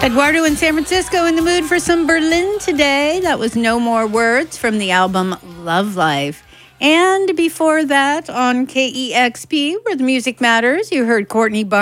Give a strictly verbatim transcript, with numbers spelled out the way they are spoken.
Eduardo in San Francisco in the mood for some Berlin today. That was No More Words from the album Love Life. And before that, on K E X P, where the music matters, you heard Courtney Barnes.